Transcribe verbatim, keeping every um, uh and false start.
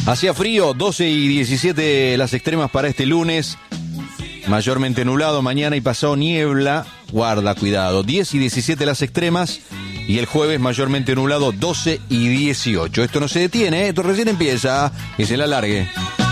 Hacía frío, doce y diecisiete las extremas para este lunes. Mayormente nublado, mañana y pasado niebla. Guarda, cuidado. diez y diecisiete las extremas. Y el jueves mayormente nublado, doce y dieciocho. Esto no se detiene, ¿eh? Esto recién empieza. Que se la largue.